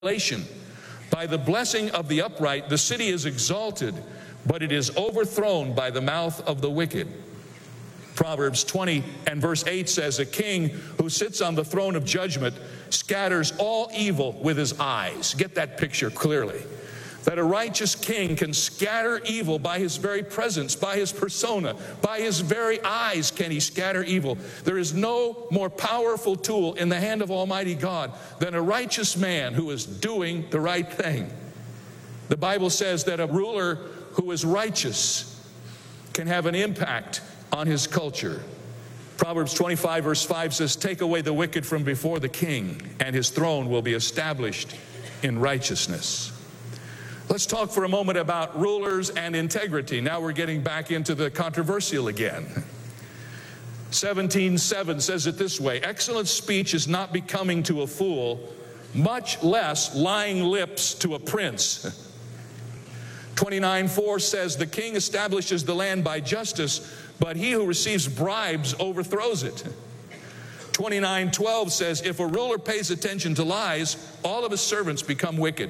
By the blessing of the upright, the city is exalted, but it is overthrown by the mouth of the wicked. Proverbs 20 and verse 8 says, a king who sits on the throne of judgment scatters all evil with his eyes. Get that picture clearly. That a righteous king can scatter evil by his very presence, by his persona, by his very eyes can he scatter evil. There is no more powerful tool in the hand of Almighty God than a righteous man who is doing the right thing. The Bible says that a ruler who is righteous can have an impact on his culture. Proverbs 25 verse 5 says, take away the wicked from before the king, and his throne will be established in righteousness. Let's talk for a moment about rulers and integrity. Now we're getting back into the controversial again. 17:7 says it this way, excellent speech is not becoming to a fool, much less lying lips to a prince. 29:4 says, the king establishes the land by justice, but he who receives bribes overthrows it. 29:12 says, if a ruler pays attention to lies, all of his servants become wicked.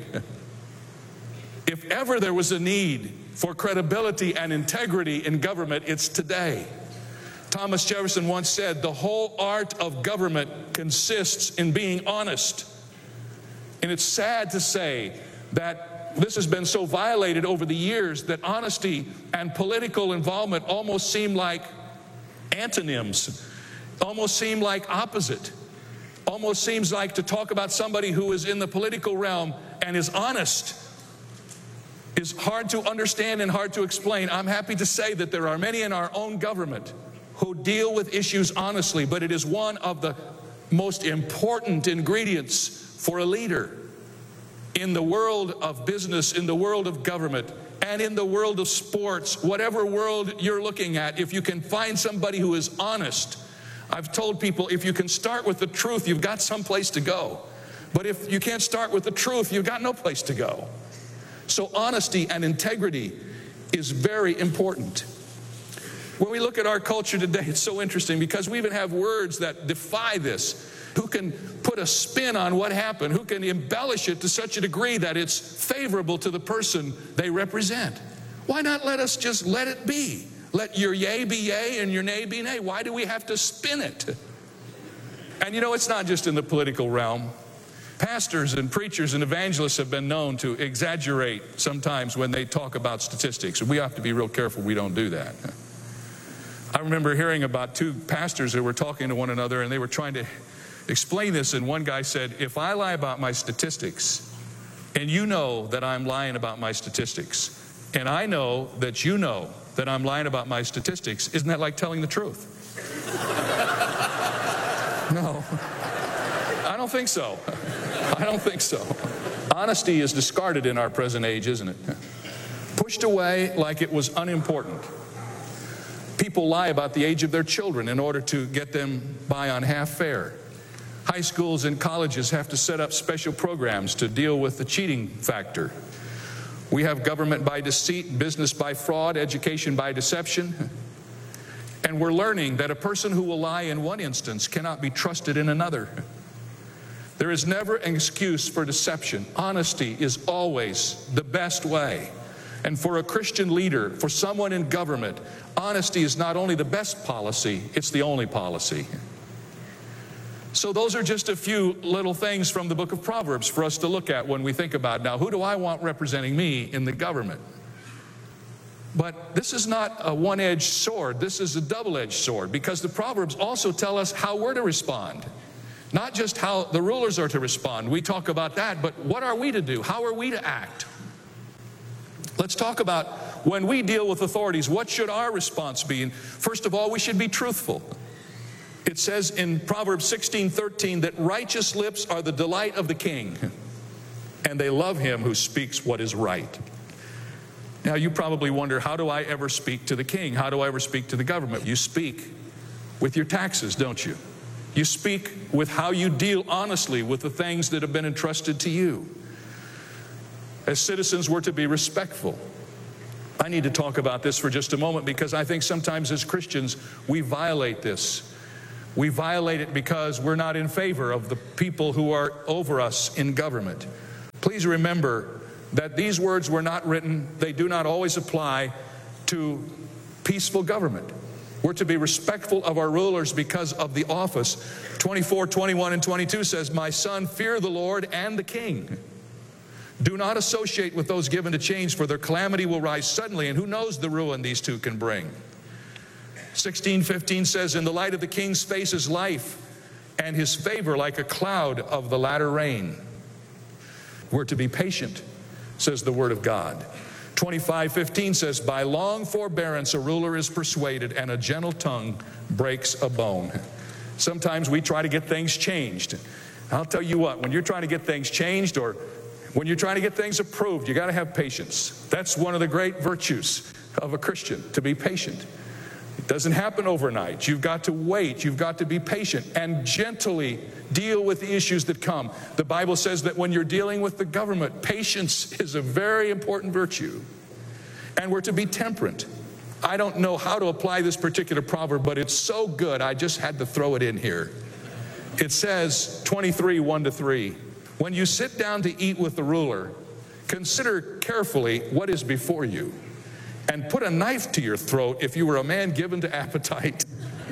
If ever there was a need for credibility and integrity in government, it's today. Thomas Jefferson once said, the whole art of government consists in being honest. And it's sad to say that this has been so violated over the years that honesty and political involvement almost seem like antonyms, almost seem like opposite. Almost seems like to talk about somebody who is in the political realm and is honest is hard to understand and hard to explain. I'm happy to say that there are many in our own government who deal with issues honestly, but it is one of the most important ingredients for a leader in the world of business, in the world of government, and in the world of sports, whatever world you're looking at. If you can find somebody who is honest, I've told people, if you can start with the truth, you've got someplace to go. But if you can't start with the truth, you've got no place to go. So honesty and integrity is very important. When we look at our culture today, it's so interesting because we even have words that defy this. Who can put a spin on what happened? Who can embellish it to such a degree that it's favorable to the person they represent? Why not let us just let it be? Let your yea be yea and your nay be nay. Why do we have to spin it? And you know, it's not just in the political realm. Pastors and preachers and evangelists have been known to exaggerate sometimes when they talk about statistics. We have to be real careful we don't do that. I remember hearing about two pastors who were talking to one another and they were trying to explain this, and one guy said, if I lie about my statistics and you know that I'm lying about my statistics and I know that you know that I'm lying about my statistics, isn't that like telling the truth? No, I don't think so. I don't think so. Honesty is discarded in our present age, isn't it? Pushed away like it was unimportant. People lie about the age of their children in order to get them by on half fare. High schools and colleges have to set up special programs to deal with the cheating factor. We have government by deceit, business by fraud, education by deception. And we're learning that a person who will lie in one instance cannot be trusted in another. There is never an excuse for deception. Honesty is always the best way. And for a Christian leader, for someone in government, honesty is not only the best policy, it's the only policy. So those are just a few little things from the book of Proverbs for us to look at when we think about, now, who do I want representing me in the government? But this is not a one-edged sword. This is a double-edged sword, because the Proverbs also tell us how we're to respond. Not just how the rulers are to respond. We talk about that, but what are we to do? How are we to act? Let's talk about when we deal with authorities, what should our response be? And first of all, we should be truthful. It says in Proverbs 16:13 that righteous lips are the delight of the king, and they love him who speaks what is right. Now, you probably wonder, how do I ever speak to the king? How do I ever speak to the government? You speak with your taxes, don't you? You speak with how you deal honestly with the things that have been entrusted to you. As citizens, we're to be respectful. I need to talk about this for just a moment because I think sometimes as Christians, we violate this. We violate it because we're not in favor of the people who are over us in government. Please remember that these words were not written, they do not always apply to peaceful government. We're to be respectful of our rulers because of the office. 24, 21, and 22 says, "My son, fear the Lord and the king. Do not associate with those given to change, for their calamity will rise suddenly, and who knows the ruin these two can bring." 16:15 says, "In the light of the king's face is life, and his favor like a cloud of the latter rain." We're to be patient, says the word of God. 25:15 says, "By long forbearance a ruler is persuaded, and a gentle tongue breaks a bone." Sometimes we try to get things changed. I'll tell you what, when you're trying to get things changed or when you're trying to get things approved, you got to have patience. That's one of the great virtues of a Christian, to be patient. It doesn't happen overnight. You've got to wait. You've got to be patient and gently deal with the issues that come. The Bible says that when you're dealing with the government, patience is a very important virtue. And we're to be temperate. I don't know how to apply this particular proverb, but it's so good, I just had to throw it in here. It says, 23, 1-3, "When you sit down to eat with the ruler, consider carefully what is before you, and put a knife to your throat if you were a man given to appetite.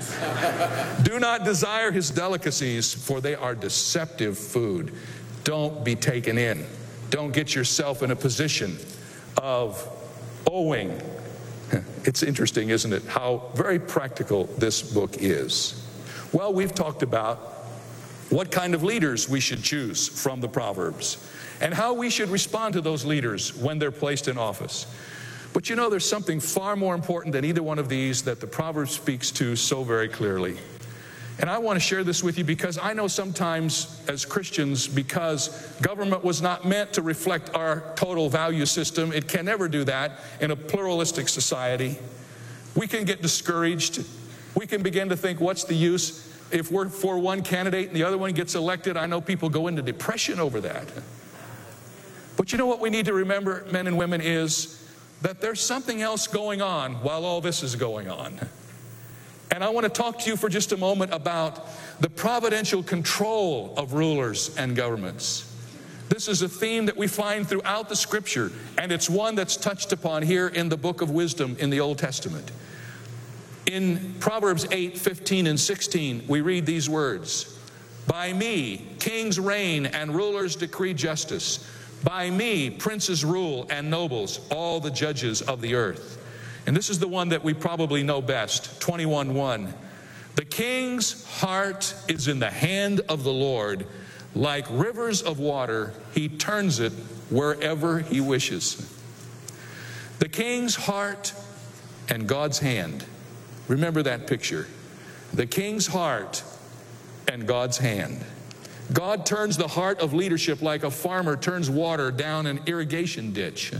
Do not desire his delicacies, for they are deceptive food." Don't be taken in. Don't get yourself in a position of owing. It's interesting, isn't it, how very practical this book is. Well, we've talked about what kind of leaders we should choose from the Proverbs and how we should respond to those leaders when they're placed in office. But you know, there's something far more important than either one of these that the Proverbs speaks to so very clearly. And I want to share this with you because I know sometimes as Christians, because government was not meant to reflect our total value system, it can never do that in a pluralistic society, we can get discouraged. We can begin to think, what's the use? If we're for one candidate and the other one gets elected, I know people go into depression over that. But you know what we need to remember, men and women, is that there's something else going on while all this is going on. And I want to talk to you for just a moment about the providential control of rulers and governments. This is a theme that we find throughout the Scripture, and it's one that's touched upon here in the book of wisdom in the Old Testament. In Proverbs 8, 15, and 16, we read these words, "By me kings reign and rulers decree justice. By me princes rule and nobles, all the judges of the earth." And this is the one that we probably know best, 21:1. "The king's heart is in the hand of the Lord. Like rivers of water, he turns it wherever he wishes." The king's heart and God's hand. Remember that picture. The king's heart and God's hand. God turns the heart of leadership like a farmer turns water down an irrigation ditch.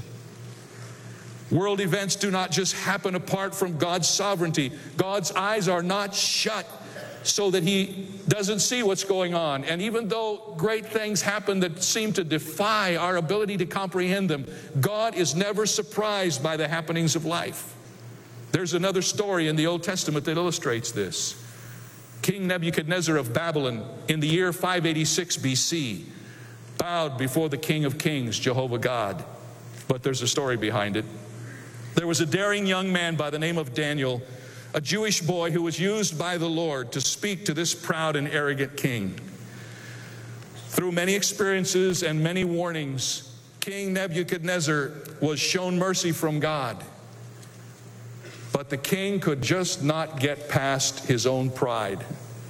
World events do not just happen apart from God's sovereignty. God's eyes are not shut so that he doesn't see what's going on. And even though great things happen that seem to defy our ability to comprehend them, God is never surprised by the happenings of life. There's another story in the Old Testament that illustrates this. King Nebuchadnezzar of Babylon, in the year 586 BC, bowed before the King of Kings, Jehovah God. But there's a story behind it. There was a daring young man by the name of Daniel, a Jewish boy who was used by the Lord to speak to this proud and arrogant king. Through many experiences and many warnings, King Nebuchadnezzar was shown mercy from God. But the king could just not get past his own pride.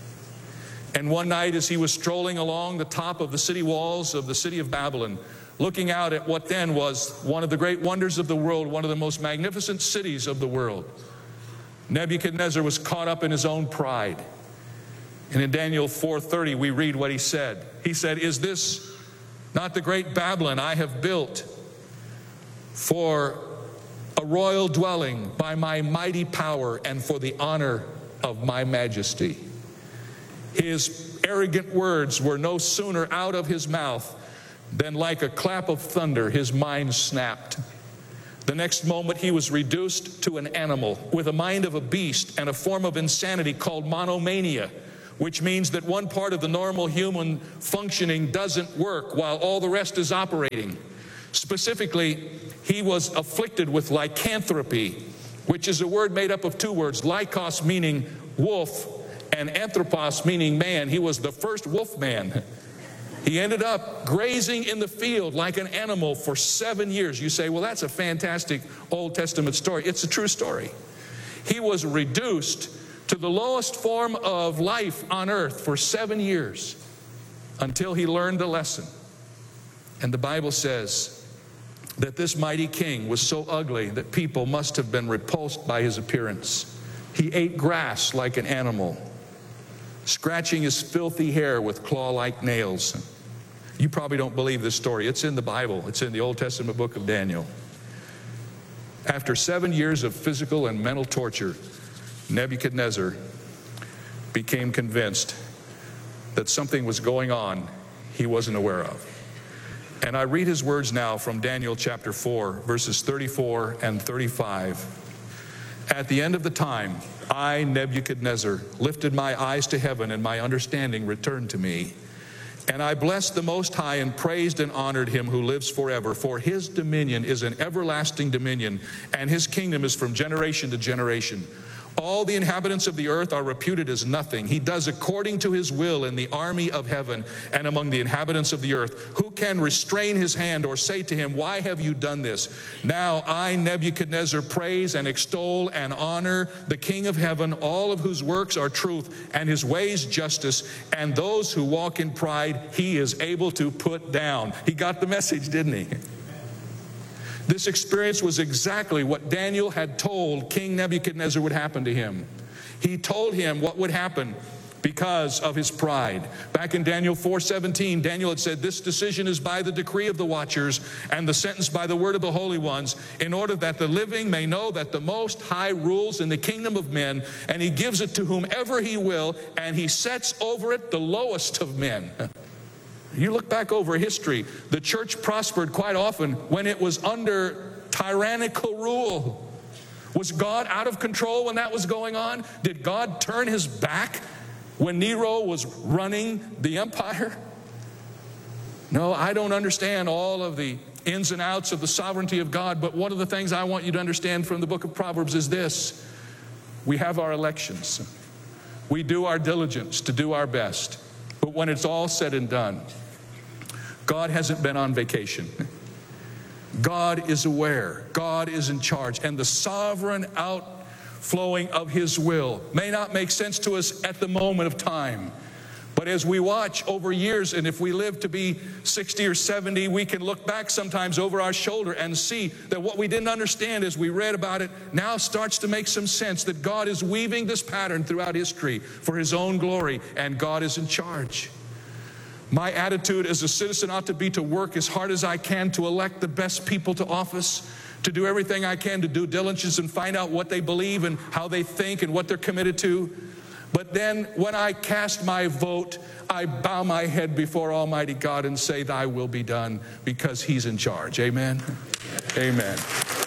And one night, as he was strolling along the top of the city walls of the city of Babylon, looking out at what then was one of the great wonders of the world, one of the most magnificent cities of the world, Nebuchadnezzar was caught up in his own pride. And in Daniel 4:30, we read what he said. He said, "Is this not the great Babylon I have built for a royal dwelling by my mighty power and for the honor of my majesty?" His arrogant words were no sooner out of his mouth than like a clap of thunder, his mind snapped. The next moment he was reduced to an animal with a mind of a beast and a form of insanity called monomania, which means that one part of the normal human functioning doesn't work while all the rest is operating. Specifically, he was afflicted with lycanthropy, which is a word made up of two words, lycos meaning wolf and anthropos meaning man. He was the first wolf man. He ended up grazing in the field like an animal for 7 years. You say, well, that's a fantastic Old Testament story. It's a true story. He was reduced to the lowest form of life on earth for 7 years until he learned the lesson. And the Bible says that this mighty king was so ugly that people must have been repulsed by his appearance. He ate grass like an animal, scratching his filthy hair with claw-like nails. You probably don't believe this story. It's in the Bible. It's in the Old Testament book of Daniel. After 7 years of physical and mental torture, Nebuchadnezzar became convinced that something was going on he wasn't aware of. And I read his words now from Daniel chapter 4, verses 34 and 35. At the end of the time, I, Nebuchadnezzar, lifted my eyes to heaven, and my understanding returned to me. And I blessed the Most High and praised and honored him who lives forever. For his dominion is an everlasting dominion, and his kingdom is from generation to generation. All the inhabitants of the earth are reputed as nothing. He does according to his will in the army of heaven and among the inhabitants of the earth. Who can restrain his hand or say to him, why have you done this? Now I, Nebuchadnezzar, praise and extol and honor the King of heaven, all of whose works are truth and his ways justice, and those who walk in pride he is able to put down. He got the message, didn't he? This experience was exactly what Daniel had told King Nebuchadnezzar would happen to him. He told him what would happen because of his pride. Back in Daniel 4:17, Daniel had said, this decision is by the decree of the watchers and the sentence by the word of the holy ones, in order that the living may know that the Most High rules in the kingdom of men, and he gives it to whomever he will, and he sets over it the lowest of men. You look back over history, the church prospered quite often when it was under tyrannical rule. Was God out of control when that was going on? Did God turn his back when Nero was running the empire? No, I don't understand all of the ins and outs of the sovereignty of God, but one of the things I want you to understand from the book of Proverbs is this. We have our elections. We do our diligence to do our best. But when it's all said and done, God hasn't been on vacation. God is aware. God is in charge. And the sovereign outflowing of his will may not make sense to us at the moment of time. But as we watch over years, and if we live to be 60 or 70, we can look back sometimes over our shoulder and see that what we didn't understand as we read about it now starts to make some sense, that God is weaving this pattern throughout history for his own glory, and God is in charge. My attitude as a citizen ought to be to work as hard as I can to elect the best people to office, to do everything I can to do diligence and find out what they believe and how they think and what they're committed to. But then when I cast my vote, I bow my head before Almighty God and say, thy will be done, because he's in charge. Amen? Amen.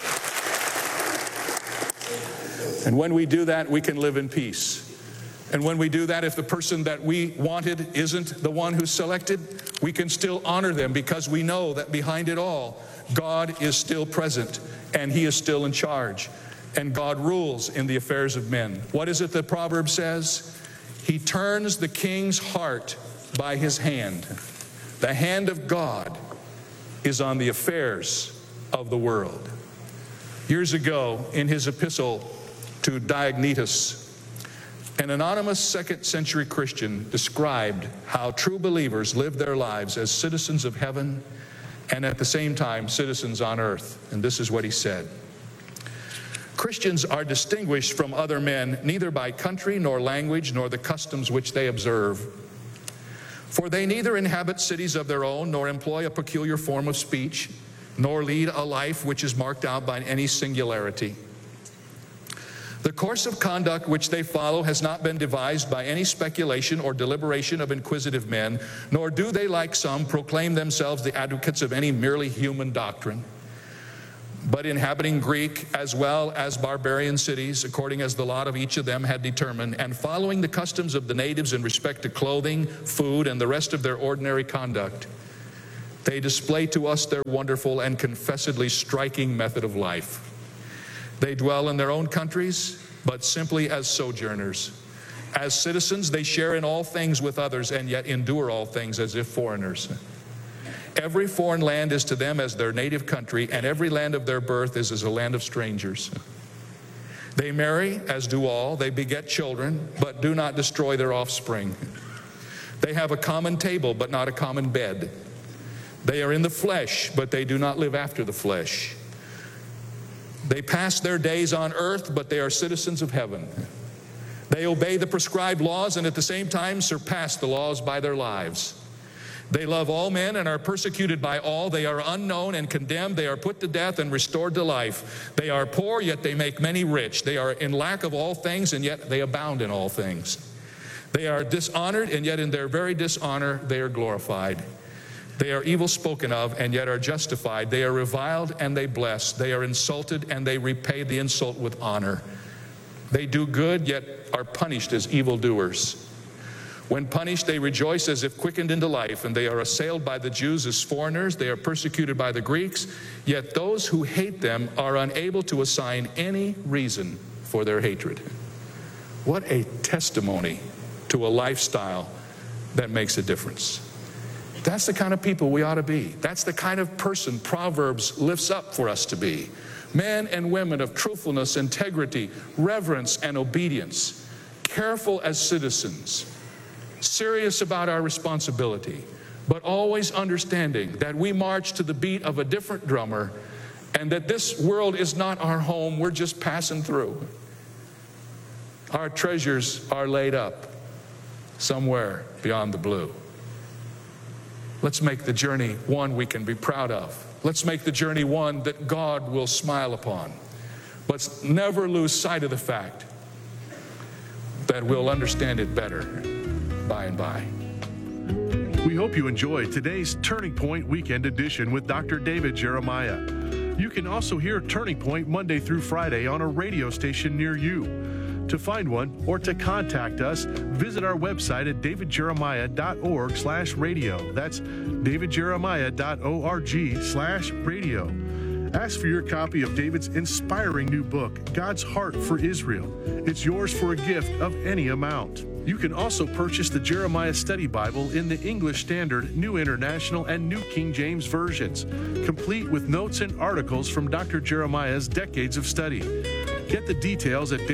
And when we do that, we can live in peace. And when we do that, if the person that we wanted isn't the one who's selected, we can still honor them, because we know that behind it all, God is still present and he is still in charge. And God rules in the affairs of men. What is it that Proverbs says? He turns the king's heart by his hand. The hand of God is on the affairs of the world. Years ago, in his epistle to Diognetus, an anonymous second-century Christian described how true believers live their lives as citizens of heaven and at the same time citizens on earth. And this is what he said. Christians are distinguished from other men neither by country nor language nor the customs which they observe. For they neither inhabit cities of their own, nor employ a peculiar form of speech, nor lead a life which is marked out by any singularity. The course of conduct which they follow has not been devised by any speculation or deliberation of inquisitive men, nor do they, like some, proclaim themselves the advocates of any merely human doctrine. but inhabiting Greek as well as barbarian cities, according as the lot of each of them had determined, and following the customs of the natives in respect to clothing, food, and the rest of their ordinary conduct, they display to us their wonderful and confessedly striking method of life. They dwell in their own countries, but simply as sojourners. As citizens, they share in all things with others, and yet endure all things as if foreigners. Every foreign land is to them as their native country, and every land of their birth is as a land of strangers. They marry, as do all. They beget children, but do not destroy their offspring. They have a common table, but not a common bed. They are in the flesh, but they do not live after the flesh. They pass their days on earth, but they are citizens of heaven. They obey the prescribed laws and at the same time surpass the laws by their lives. They love all men and are persecuted by all. They are unknown and condemned. They are put to death and restored to life. They are poor, yet they make many rich. They are in lack of all things, and yet they abound in all things. They are dishonored, and yet in their very dishonor they are glorified. They are evil spoken of, and yet are justified. They are reviled, and they bless. They are insulted, and they repay the insult with honor. They do good, yet are punished as evildoers. When punished, they rejoice as if quickened into life, and they are assailed by the Jews as foreigners. They are persecuted by the Greeks, yet those who hate them are unable to assign any reason for their hatred. What a testimony to a lifestyle that makes a difference. That's the kind of people we ought to be. That's the kind of person Proverbs lifts up for us to be. Men and women of truthfulness, integrity, reverence, and obedience, careful as citizens, serious about our responsibility, but always understanding that we march to the beat of a different drummer and that this world is not our home, we're just passing through. Our treasures are laid up somewhere beyond the blue. Let's make the journey one we can be proud of. Let's make the journey one that God will smile upon. Let's never lose sight of the fact that we'll understand it better by and by. We hope you enjoyed today's Turning Point Weekend Edition with Dr. David Jeremiah. You can also hear Turning Point Monday through Friday on a radio station near you. To find one or to contact us, visit our website at davidjeremiah.org/radio. That's davidjeremiah.org/radio. Ask for your copy of David's inspiring new book, God's Heart for Israel. It's yours for a gift of any amount. You can also purchase the Jeremiah Study Bible in the English Standard, New International, and New King James versions, complete with notes and articles from Dr. Jeremiah's decades of study. Get the details at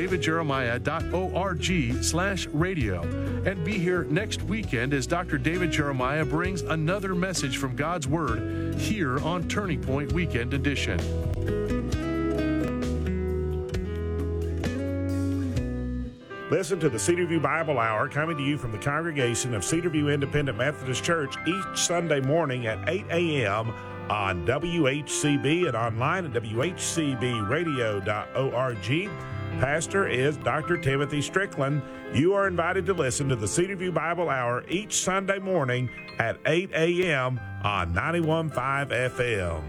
davidjeremiah.org/radio and be here next weekend as Dr. David Jeremiah brings another message from God's Word here on Turning Point Weekend Edition. Listen to the Cedarview Bible Hour coming to you from the congregation of Cedarview Independent Methodist Church each Sunday morning at 8 a.m. on WHCB and online at WHCBradio.org. Pastor is Dr. Timothy Strickland. You are invited to listen to the Cedarview Bible Hour each Sunday morning at 8 a.m. on 91.5 FM.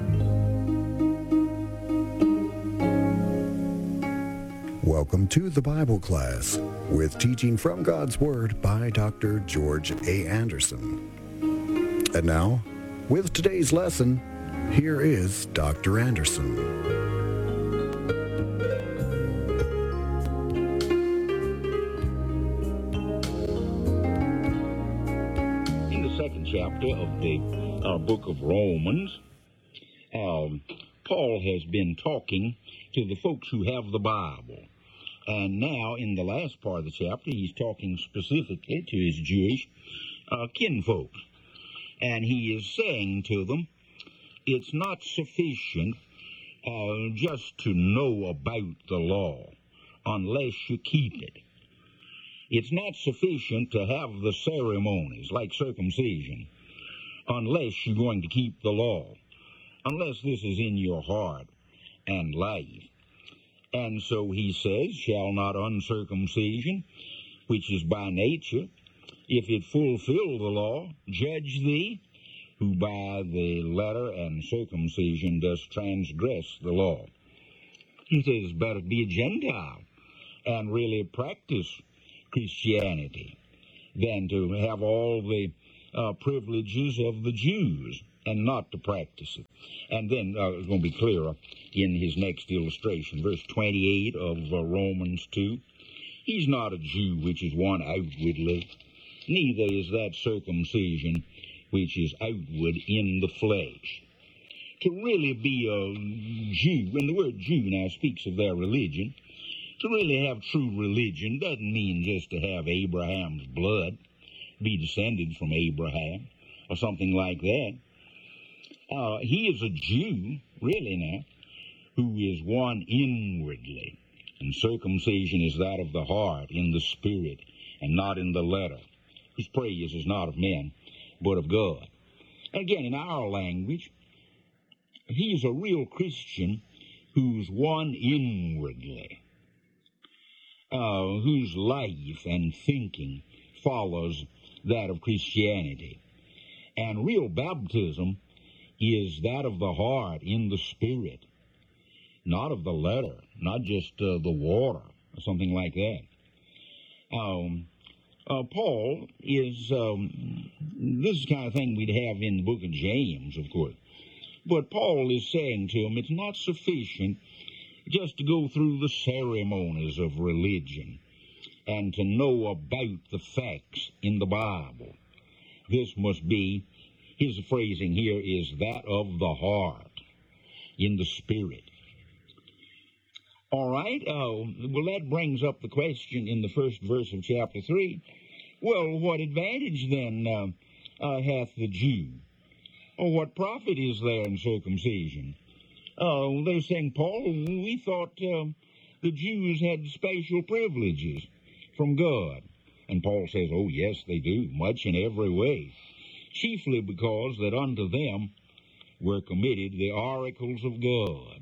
Welcome to the Bible class with teaching from God's Word by Dr. George A. Anderson. And now, with today's lesson, here is Dr. Anderson. In the second chapter of the book of Romans, Paul has been talking to the folks who have the Bible. And now, in the last part of the chapter, he's talking specifically to his Jewish kinfolk. And he is saying to them, it's not sufficient just to know about the law unless you keep it. It's not sufficient to have the ceremonies like circumcision unless you're going to keep the law, unless this is in your heart and life. And so he says, shall not uncircumcision, which is by nature, if it fulfill the law, judge thee, who by the letter and circumcision does transgress the law. He says it's better to be a Gentile and really practice Christianity than to have all the privileges of the Jews and not to practice it. And then it's going to be clearer in his next illustration, verse 28 of Romans 2. He's not a Jew which is one outwardly, neither is that circumcision which is outward in the flesh. To really be a Jew, and the word Jew now speaks of their religion, to really have true religion doesn't mean just to have Abraham's blood, be descended from Abraham, or something like that. He is a Jew, really now, who is one inwardly. And circumcision is that of the heart, in the spirit, and not in the letter, whose praise is not of men, but of God. Again, in our language, he is a real Christian who's one inwardly, whose life and thinking follows that of Christianity. And real baptism is that of the heart in the spirit, not of the letter, not just the water, or something like that. Paul is, this is the kind of thing we'd have in the book of James, of course. But Paul is saying to him, it's not sufficient just to go through the ceremonies of religion and to know about the facts in the Bible. This must be, his phrasing here is that of the heart, in the spirit. All right, well, that brings up the question in the first verse of chapter 3. Well, what advantage then hath the Jew? Or what profit is there in circumcision? They're saying, Paul, we thought the Jews had special privileges from God. And Paul says, oh, yes, they do, much in every way, chiefly because that unto them were committed the oracles of God.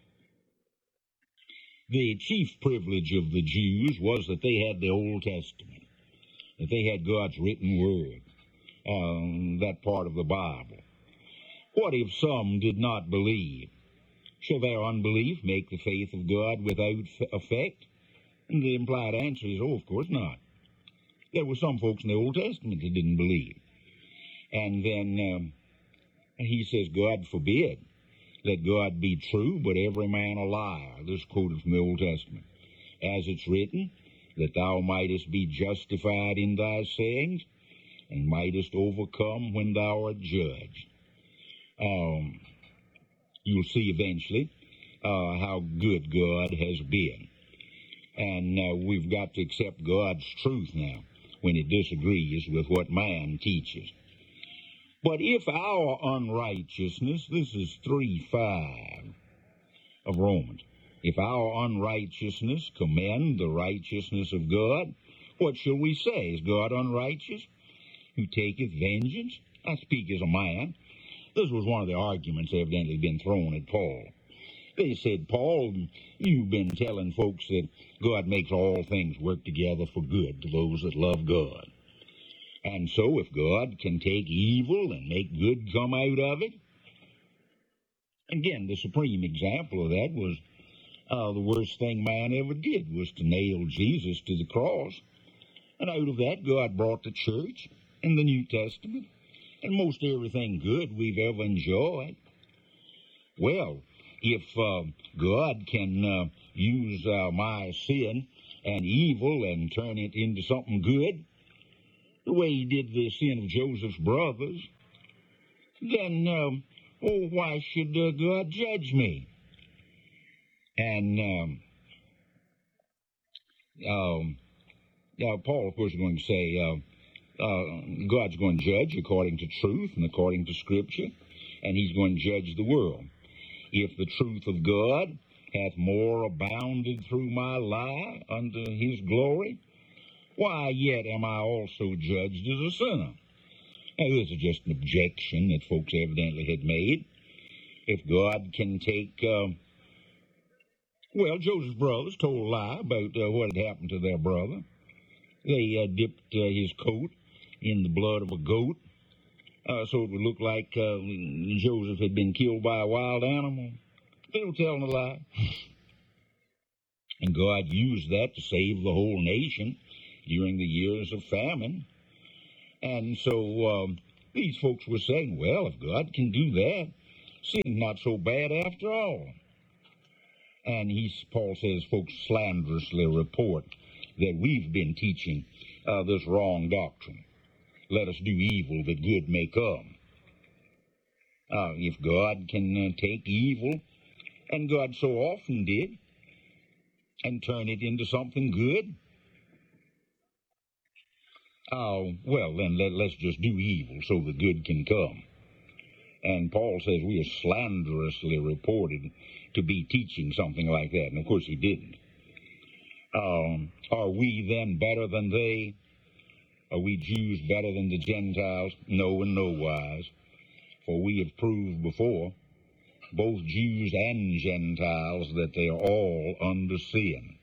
The chief privilege of the Jews was that they had the Old Testament, that they had God's written word, that part of the Bible. What if some did not believe? Shall their unbelief make the faith of God without effect? And the implied answer is, oh, of course not. There were some folks in the Old Testament that didn't believe. And then he says, God forbid. Let God be true, but every man a liar. This quoted from the Old Testament. As it's written, that thou mightest be justified in thy sayings, and mightest overcome when thou art judged. You'll see eventually how good God has been. And we've got to accept God's truth now when it disagrees with what man teaches. But if our unrighteousness, this is 3:5 of Romans, if our unrighteousness commend the righteousness of God, what shall we say? Is God unrighteous, who taketh vengeance? I speak as a man. This was one of the arguments evidently been thrown at Paul. They said, Paul, you've been telling folks that God makes all things work together for good to those that love God. And so if God can take evil and make good come out of it, again, the supreme example of that was the worst thing man ever did was to nail Jesus to the cross. And out of that, God brought the church and the New Testament and most everything good we've ever enjoyed. Well, if God can use my sin and evil and turn it into something good, the way he did the sin of Joseph's brothers, then, why should God judge me? And Paul, of course, is going to say God's going to judge according to truth and according to Scripture, and he's going to judge the world. If the truth of God hath more abounded through my lie unto his glory, why yet am I also judged as a sinner? Now, this is just an objection that folks evidently had made. If God can take, Joseph's brothers told a lie about what had happened to their brother. They dipped his coat in the blood of a goat so it would look like Joseph had been killed by a wild animal. They were telling a lie. And God used that to save the whole nation during the years of famine. And so these folks were saying, well, if God can do that, sin's not so bad after all. And Paul says folks slanderously report that we've been teaching this wrong doctrine. Let us do evil that good may come. If God can take evil, and God so often did, and turn it into something good, well, then let's just do evil so the good can come. And Paul says we are slanderously reported to be teaching something like that. And of course he didn't. Are we then better than they? Are we Jews better than the Gentiles? No, in no wise. For we have proved before, both Jews and Gentiles, that they are all under sin.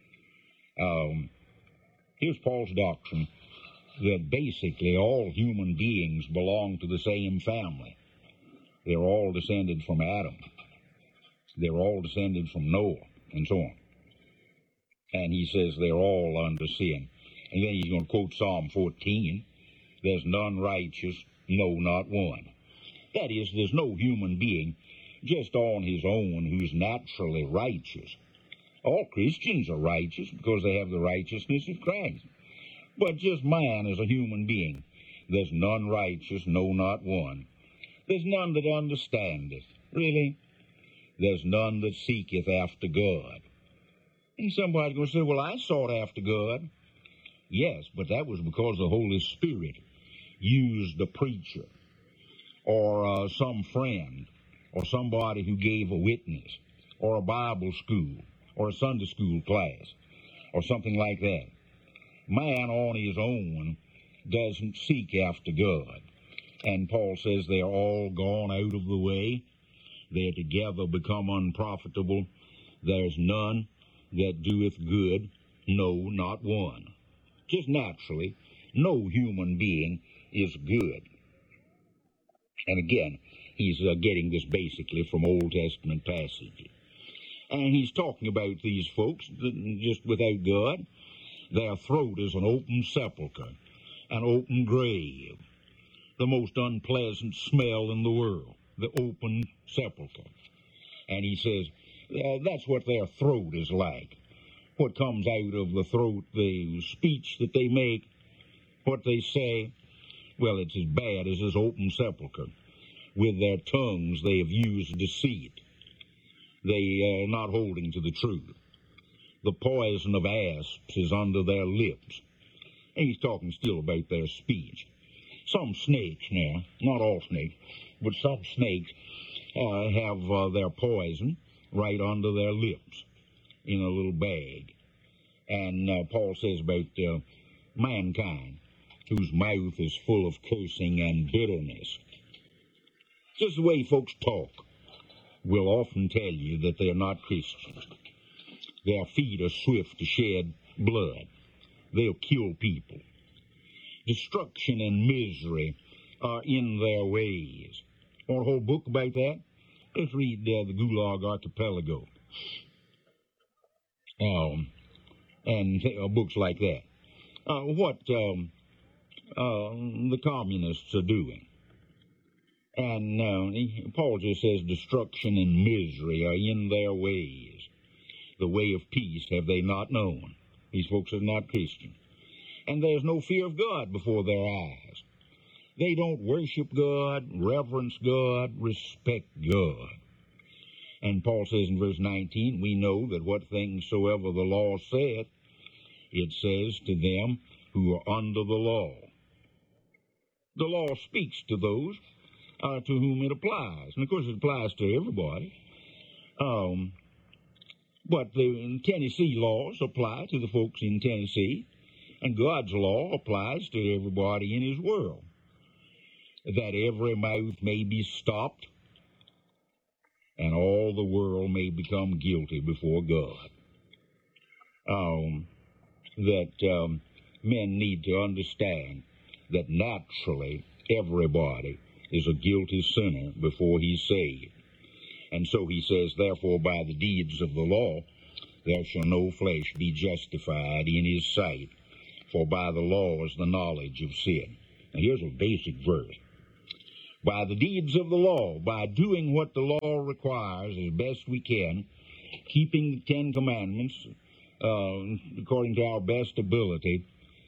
Here's Paul's doctrine, that basically all human beings belong to the same family. They're all descended from Adam. They're all descended from Noah, and so on. And he says they're all under sin. And then he's going to quote Psalm 14. There's none righteous, no, not one. That is, there's no human being just on his own who's naturally righteous. All Christians are righteous because they have the righteousness of Christ. But just man as a human being, there's none righteous, no, not one. There's none that understandeth. Really? There's none that seeketh after God. And somebody's going to say, well, I sought after God. Yes, but that was because the Holy Spirit used a preacher or some friend or somebody who gave a witness or a Bible school or a Sunday school class or something like that. Man on his own doesn't seek after God. And Paul says they're all gone out of the way. They're together become unprofitable. There's none that doeth good, no, not one. Just naturally, no human being is good. And again, he's getting this basically from Old Testament passages. And he's talking about these folks just without God. Their throat is an open sepulchre, an open grave, the most unpleasant smell in the world, the open sepulchre. And he says, that's what their throat is like. What comes out of the throat, the speech that they make, what they say, well, it's as bad as this open sepulchre. With their tongues they have used deceit. They are not holding to the truth. The poison of asps is under their lips. And he's talking still about their speech. Some snakes now, not all snakes, but some snakes have their poison right under their lips in a little bag. And Paul says about mankind, whose mouth is full of cursing and bitterness. Just the way folks talk will often tell you that they're not Christians. Their feet are swift to shed blood. They'll kill people. Destruction and misery are in their ways. Want a whole book about that? Let's read the Gulag Archipelago. And books like that. What the communists are doing. And Paul just says destruction and misery are in their ways. The way of peace have they not known. These folks are not Christians. And there's no fear of God before their eyes. They don't worship God, reverence God, respect God. And Paul says in verse 19, we know that what things soever the law saith, it says to them who are under the law. The law speaks to those to whom it applies. And of course it applies to everybody. But the Tennessee laws apply to the folks in Tennessee. And God's law applies to everybody in his world. That every mouth may be stopped and all the world may become guilty before God. That men need to understand that naturally Everybody is a guilty sinner before he's saved. And so he says, therefore, by the deeds of the law, there shall no flesh be justified in his sight, for by the law is the knowledge of sin. Now here's a basic verse. By the deeds of the law, by doing what the law requires as best we can, keeping the Ten Commandments according to our best ability,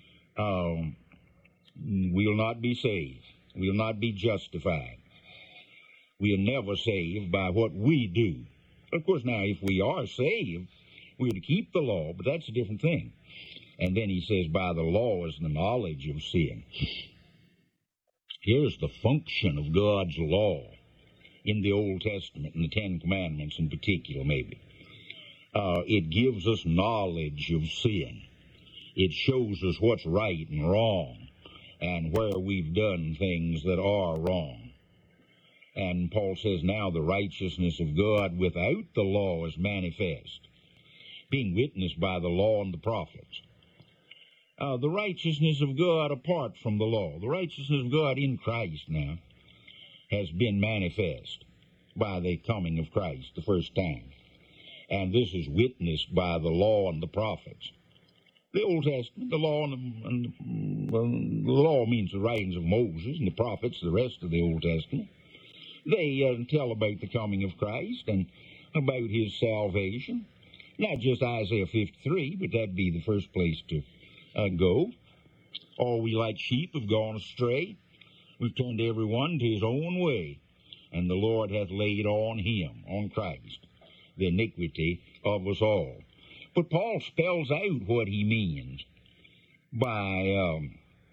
we'll not be saved. We'll not be justified. We are never saved by what we do. Of course, now, if we are saved, we're to keep the law, but that's a different thing. And then he says, by the law is the knowledge of sin. Here's the function of God's law in the Old Testament, in the Ten Commandments in particular, maybe. It gives us knowledge of sin. It shows us what's right and wrong, and where we've done things that are wrong. And Paul says, now the righteousness of God without the law is manifest, being witnessed by the law and the prophets. The righteousness of God apart from the law, the righteousness of God in Christ now, has been manifest by the coming of Christ the first time. And this is witnessed by the law and the prophets. The Old Testament, the law, the law means the writings of Moses, and the prophets, the rest of the Old Testament. They tell about the coming of Christ and about his salvation. Not just Isaiah 53, but that'd be the first place to go. All we like sheep have gone astray. We've turned every one to his own way, and the Lord hath laid on him, on Christ, the iniquity of us all. But Paul spells out what he means by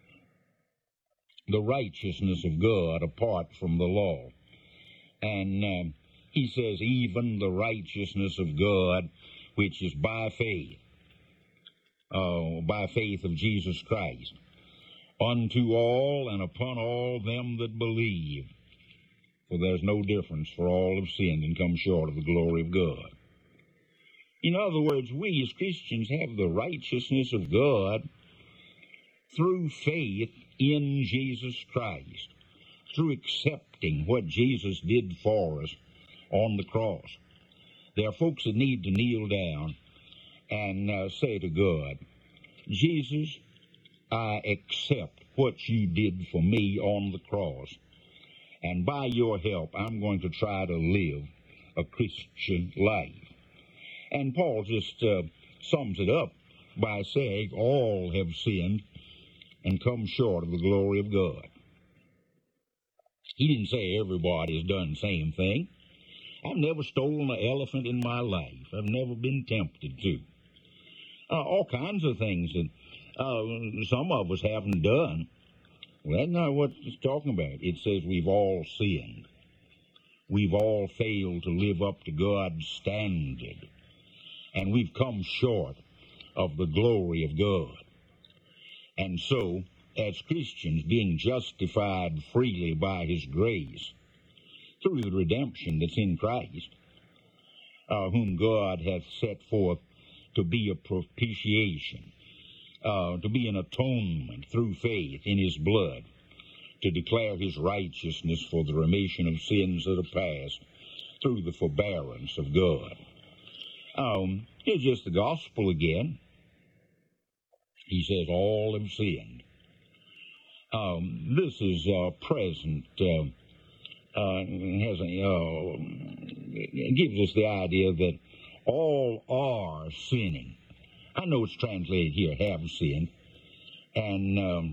the righteousness of God apart from the law. And he says, even the righteousness of God, which is by faith of Jesus Christ, unto all and upon all them that believe. For there's no difference, for all have sinned and come short of the glory of God. In other words, we as Christians have the righteousness of God through faith in Jesus Christ, through accepting what Jesus did for us on the cross. There are folks that need to kneel down and say to God, Jesus, I accept what you did for me on the cross, and by your help, I'm going to try to live a Christian life. And Paul just sums it up by saying, all have sinned and come short of the glory of God. He didn't say everybody has done the same thing. I've never stolen an elephant in my life. I've never been tempted to. All kinds of things that some of us haven't done. Well, that's not what it's talking about. It says we've all sinned. We've all failed to live up to God's standard. And we've come short of the glory of God. And so, as Christians, being justified freely by his grace, through the redemption that's in Christ, whom God hath set forth to be a propitiation, to be an atonement through faith in his blood, to declare his righteousness for the remission of sins that are past through the forbearance of God. Here's just the gospel again. He says, all have sinned. This is present, it gives us the idea that all are sinning. I know it's translated here, have sinned, and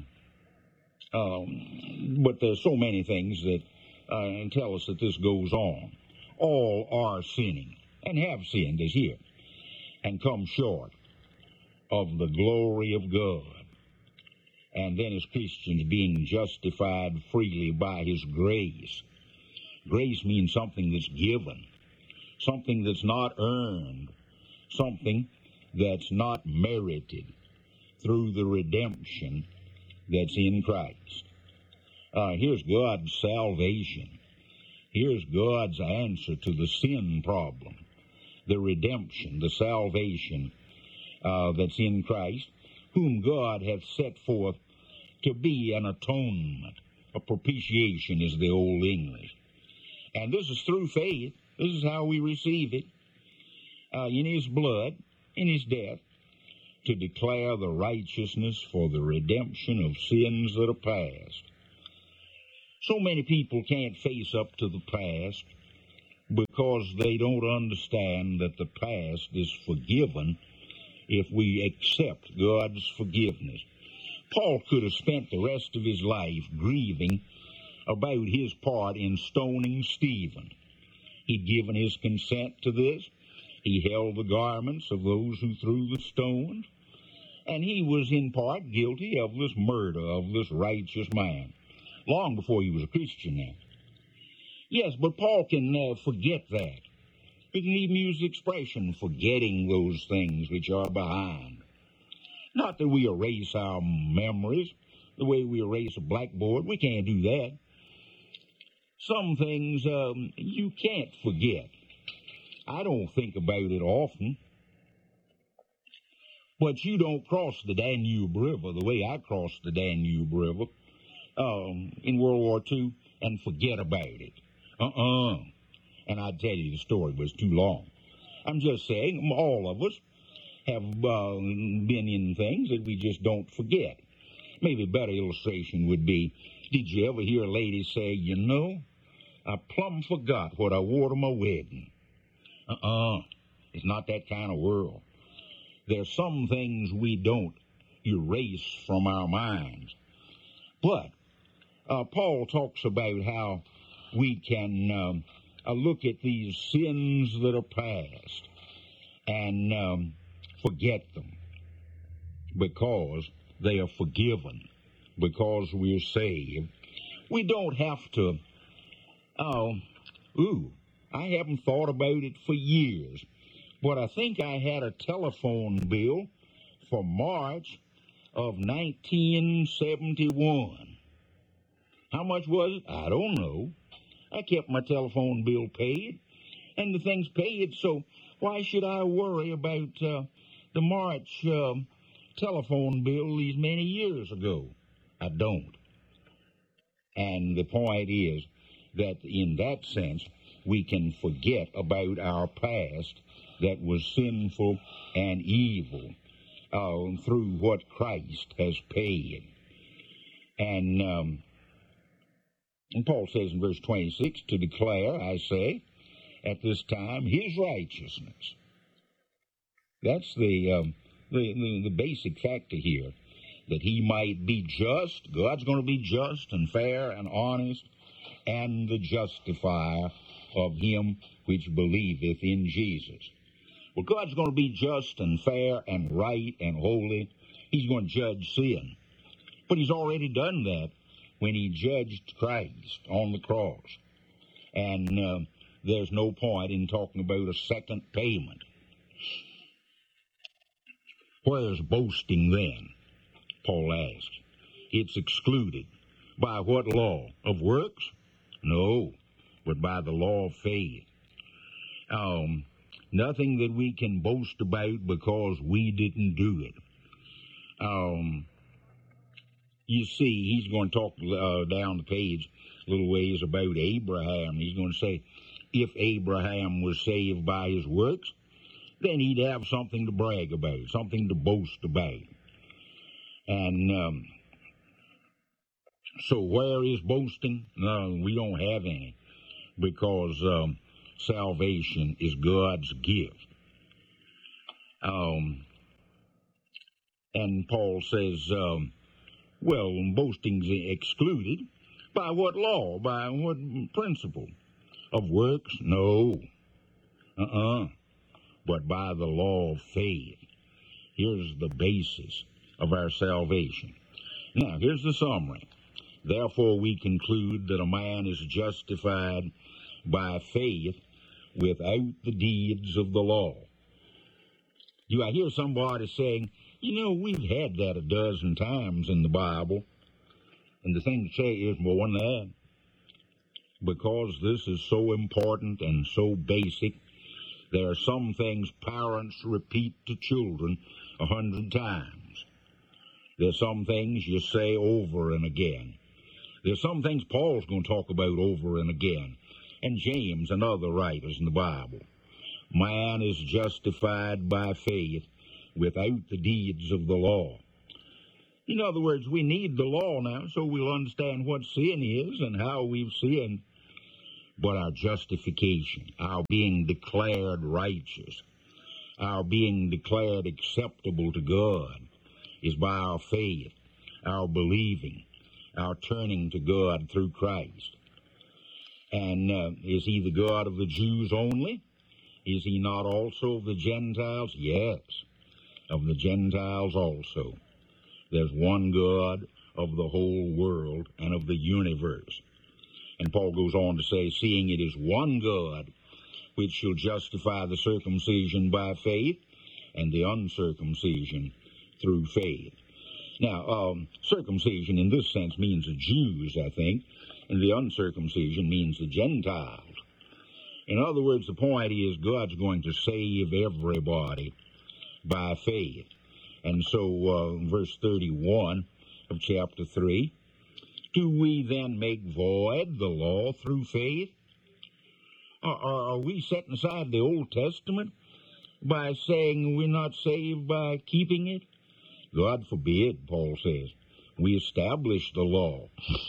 but there's so many things that tell us that this goes on. All are sinning, and have sinned is here, and come short of the glory of God. And then as Christians, being justified freely by his grace. Grace means something that's given, something that's not earned, something that's not merited through the redemption that's in Christ. Here's God's salvation. Here's God's answer to the sin problem, the redemption, the salvation that's in Christ, whom God hath set forth to be an atonement, a propitiation is the old English. And this is through faith. This is how we receive it. In his blood, in his death, to declare the righteousness for the redemption of sins that are past. So many people can't face up to the past because they don't understand that the past is forgiven if we accept God's forgiveness. Paul could have spent the rest of his life grieving about his part in stoning Stephen. He'd given his consent to this. He held the garments of those who threw the stones. And he was in part guilty of this murder of this righteous man, long before he was a Christian now. Yes, but Paul can forget that. He can even use the expression, forgetting those things which are behind. Not that we erase our memories the way we erase a blackboard. We can't do that. Some things you can't forget. I don't think about it often. But you don't cross the Danube River the way I crossed the Danube River in World War II and forget about it. And I'd tell you the story was too long. I'm just saying all of us have been in things that we just don't forget. Maybe a better illustration would be, did you ever hear a lady say, you know, I plumb forgot what I wore to my wedding? It's not that kind of world. There's some things we don't erase from our minds. But Paul talks about how we can look at these sins that are past and forget them because they are forgiven, because we're saved. We don't have to, I haven't thought about it for years, but I think I had a telephone bill for March of 1971. How much was it? I don't know. I kept my telephone bill paid, and the thing's paid, so why should I worry about the March telephone bill these many years ago? I don't. And the point is that in that sense, we can forget about our past that was sinful and evil through what Christ has paid. And Paul says in verse 26, to declare, I say, at this time, his righteousness. That's the basic factor here, that he might be just. God's going to be just and fair and honest, and the justifier of him which believeth in Jesus. Well, God's going to be just and fair and right and holy. He's going to judge sin. But he's already done that when he judged Christ on the cross. And there's no point in talking about a second payment. Where's boasting then? Paul asks. It's excluded. By what law? Of works? No, but by the law of faith. Nothing that we can boast about because we didn't do it. You see, he's going to talk down the page a little ways about Abraham. He's going to say, if Abraham was saved by his works, then he'd have something to brag about, something to boast about. And so where is boasting? No, we don't have any, because salvation is God's gift. And Paul says, well, boasting's excluded. By what law? By what principle? Of works? No. But by the law of faith. Here's the basis of our salvation. Now, here's the summary. Therefore, we conclude that a man is justified by faith without the deeds of the law. I hear somebody saying, you know, we've had that a dozen times in the Bible. And the thing to say is more than that. Because this is so important and so basic, there are some things parents repeat to children 100 times. There's some things you say over and again. There's some things Paul's going to talk about over and again, and James and other writers in the Bible. Man is justified by faith without the deeds of the law. In other words, we need the law now so we'll understand what sin is and how we've sinned. But our justification, our being declared righteous, our being declared acceptable to God, is by our faith, our believing, our turning to God through Christ. And is he the God of the Jews only? Is he not also of the Gentiles? Yes, of the Gentiles also. There's one God of the whole world and of the universe. And Paul goes on to say, seeing it is one God which shall justify the circumcision by faith and the uncircumcision through faith. Now, circumcision in this sense means the Jews, I think, and the uncircumcision means the Gentiles. In other words, the point is God's going to save everybody by faith. And so, verse 31 of chapter 3, do we then make void the law through faith? Are we setting aside the Old Testament by saying we're not saved by keeping it? God forbid, Paul says. We establish the law.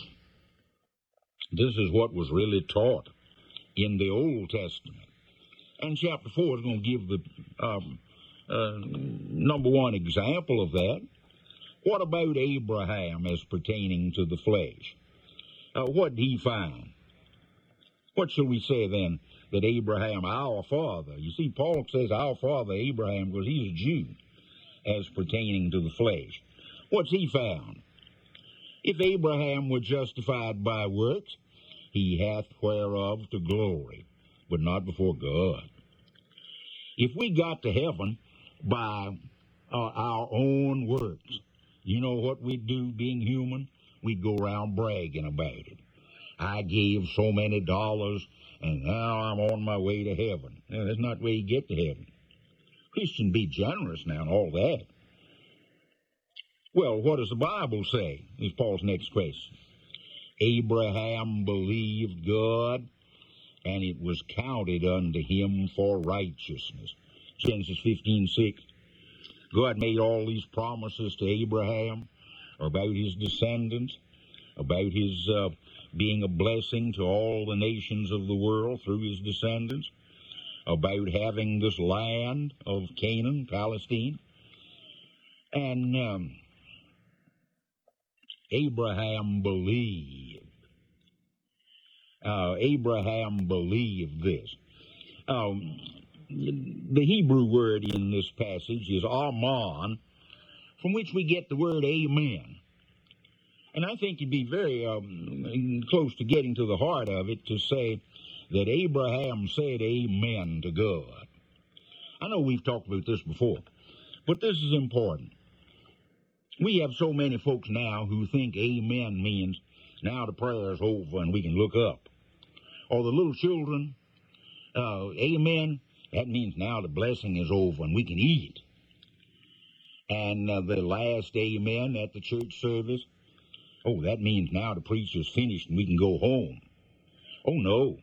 This is what was really taught in the Old Testament. And chapter 4 is going to give the number one example of that. What about Abraham as pertaining to the flesh? What did he find? What shall we say then? That Abraham, our father, you see, Paul says our father Abraham because he's a Jew, as pertaining to the flesh. What's he found? If Abraham were justified by works, he hath whereof to glory, but not before God. If we got to heaven by our own works, you know what we'd do being human? We'd go around bragging about it. I gave so many dollars, and now I'm on my way to heaven. Now, that's not the way you get to heaven. Christian, be generous now and all that. Well, what does the Bible say? Is Paul's next question. Abraham believed God, and it was counted unto him for righteousness. Genesis 15:6. God made all these promises to Abraham about his descendants, about his being a blessing to all the nations of the world through his descendants, about having this land of Canaan, Palestine. And Abraham believed. Abraham believed this. The Hebrew word in this passage is aman, from which we get the word amen. And I think you'd be very close to getting to the heart of it to say that Abraham said amen to God. I know we've talked about this before, but this is important. We have so many folks now who think amen means now the prayer's over and we can look up. Or the little children, amen, that means now the blessing is over and we can eat. And the last amen at the church service, oh, that means now the preacher's finished and we can go home. Oh, no.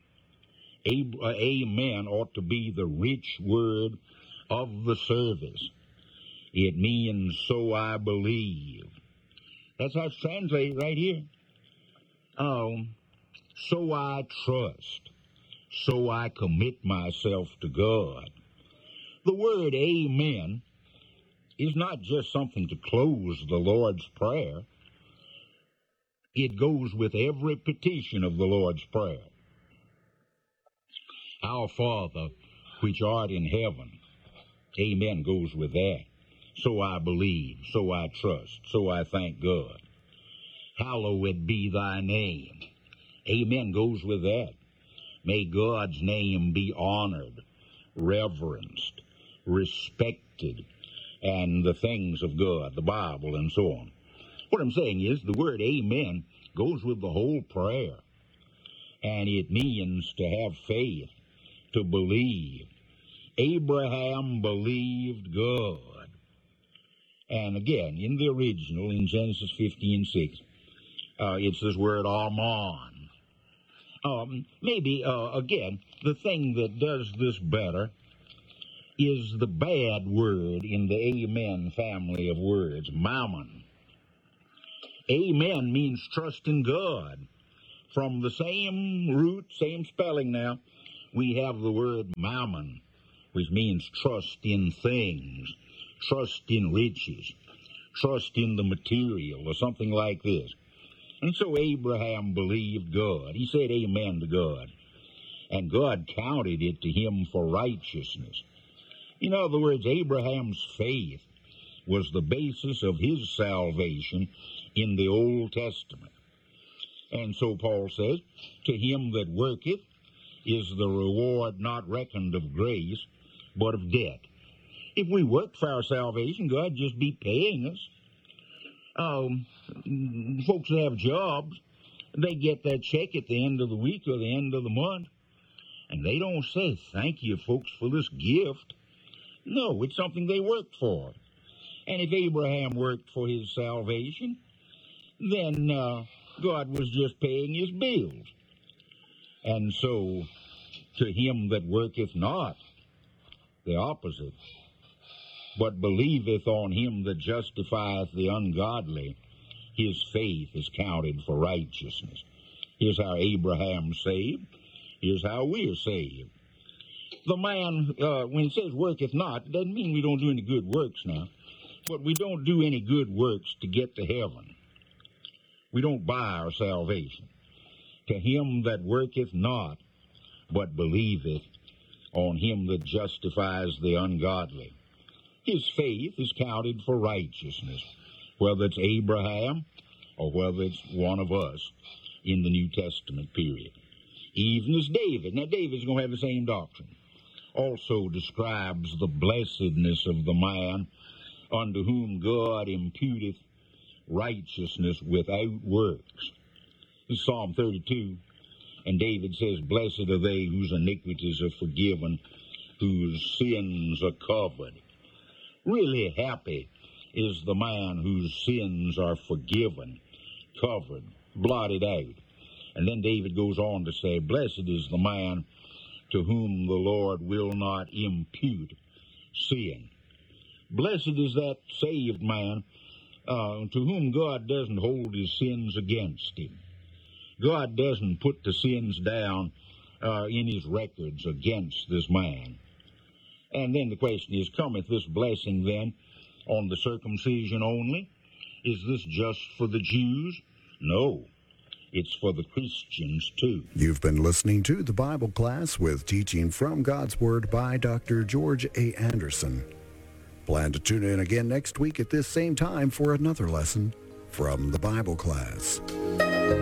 Amen ought to be the rich word of the service. It means, so I believe. That's how it's translated right here. So I trust. So I commit myself to God. The word amen is not just something to close the Lord's Prayer. It goes with every petition of the Lord's Prayer. Our Father, which art in heaven. Amen goes with that. So I believe, so I trust, so I thank God. Hallowed be thy name. Amen goes with that. May God's name be honored, reverenced, respected, and the things of God, the Bible, and so on. What I'm saying is the word amen goes with the whole prayer. And it means to have faith, to believe. Abraham believed God. And again, in the original, in Genesis 15:6, It's this word Amen. Again, the thing that does this better is the bad word in the Amen family of words, Mammon. Amen means trust in God. From the same root, same spelling now, we have the word Mammon, which means trust in things, trust in riches, trust in the material, or something like this. And so Abraham believed God. He said amen to God. And God counted it to him for righteousness. In other words, Abraham's faith was the basis of his salvation in the Old Testament. And so Paul says, to him that worketh is the reward not reckoned of grace, but of debt. If we worked for our salvation, God just be paying us. Folks that have jobs, they get that check at the end of the week or the end of the month, and they don't say, thank you, folks, for this gift. No, it's something they worked for. And if Abraham worked for his salvation, then God was just paying his bills. And so, to him that worketh not, the opposite, but believeth on him that justifieth the ungodly, his faith is counted for righteousness. Here's how Abraham saved. Here's how we're saved. The man, when it says worketh not, it doesn't mean we don't do any good works now, but we don't do any good works to get to heaven. We don't buy our salvation. To him that worketh not, but believeth on him that justifies the ungodly, his faith is counted for righteousness, whether it's Abraham or whether it's one of us in the New Testament period. Even as David. Now, David's going to have the same doctrine. Also describes the blessedness of the man unto whom God imputeth righteousness without works. This is Psalm 32, and David says, blessed are they whose iniquities are forgiven, whose sins are covered. Really happy is the man whose sins are forgiven, covered, blotted out. And then David goes on to say, blessed is the man to whom the Lord will not impute sin. Blessed is that saved man to whom God doesn't hold his sins against him. God doesn't put the sins down in his records against this man. And then the question is, cometh this blessing then on the circumcision only? Is this just for the Jews? No, it's for the Christians too. You've been listening to The Bible Class with teaching from God's Word by Dr. George A. Anderson. Plan to tune in again next week at this same time for another lesson from The Bible Class.